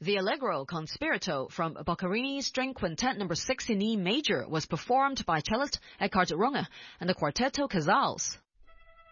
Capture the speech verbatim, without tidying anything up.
The Allegro con Spirito from Boccherini's String Quintet number six in E major was performed by cellist Eckhard Runge and the Quartetto Casals.